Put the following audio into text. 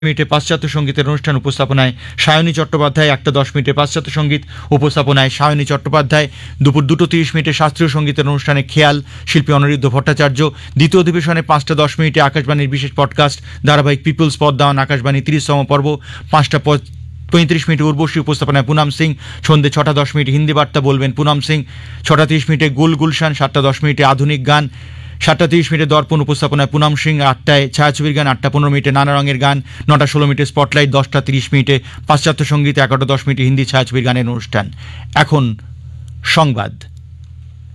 মিনিটে পাশ্চাত্য সঙ্গীতের অনুষ্ঠান উপস্থাপনায় সায়নী চট্টোপাধ্যায়, 1:10 পাশ্চাত্য সঙ্গীত উপস্থাপনায় সায়নী চট্টোপাধ্যায়। দুপুর 2:30 শাস্ত্রীয় সঙ্গীতের অনুষ্ঠানে খেয়াল, শিল্পী অনিরুদ্ধ ভট্টাচার্য। দ্বিতীয় অধিবেশনে 5:10 আকাশবাণীর বিশেষ পডকাস্ট ধারাবাহিক পিপলস পদ্মাওয়ান আকাশবাণী 30তম পর্ব। 5:35 উর্বশী উপস্থাপনায় পুনাম সিং। সন্ধ্যে 6:10 হিন্দি বার্তা বলবেন পুনাম সিং। 6:30 গুল গুলশান। 7:10 আধুনিক গান। 7:30 দর্পণ উপস্থাপনায় পুনাম সিং। 8টায় ছায়াছবির গান। 8:15 নানা রঙের গান। 9:16 স্পটলাইট। 10:30 পাশ্চাত্য সঙ্গীত। 11:10 হিন্দি ছায়াছবির গানের অনুষ্ঠান। এখন সংবাদ।